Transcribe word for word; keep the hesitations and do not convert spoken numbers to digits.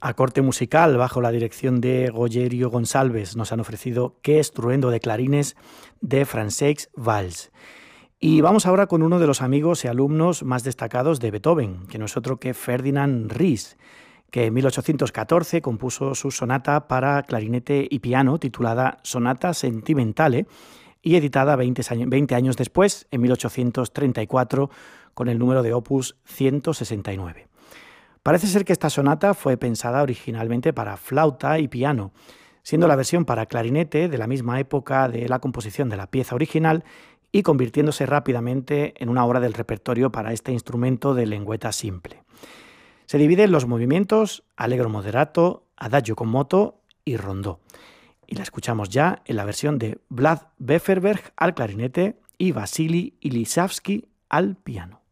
A corte musical, bajo la dirección de Goyerio Gonçalves, nos han ofrecido Qué estruendo de clarines de Francesc Valls. Y vamos ahora con uno de los amigos y alumnos más destacados de Beethoven, que no es otro que Ferdinand Ries, que en mil ochocientos catorce compuso su sonata para clarinete y piano titulada Sonata Sentimentale y editada veinte años después, en mil ochocientos treinta y cuatro, con el número de opus ciento sesenta y nueve. Parece ser que esta sonata fue pensada originalmente para flauta y piano, siendo la versión para clarinete de la misma época de la composición de la pieza original y convirtiéndose rápidamente en una obra del repertorio para este instrumento de lengüeta simple. Se divide en los movimientos Allegro moderato, Adagio con moto y Rondó. Y la escuchamos ya en la versión de Vlad Beferberg al clarinete y Vasily Ilisavsky al piano.